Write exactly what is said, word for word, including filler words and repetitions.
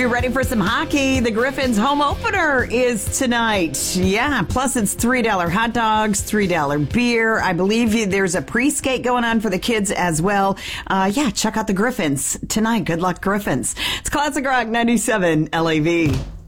you're ready for some hockey, the Griffins home opener is tonight. Yeah, plus it's three dollar hot dogs, three dollar beer. I believe there's a pre-skate going on for the kids as well. Uh, yeah, check out the Griffins tonight. Good luck, Griffins. It's Classic Rock ninety-seven L A V.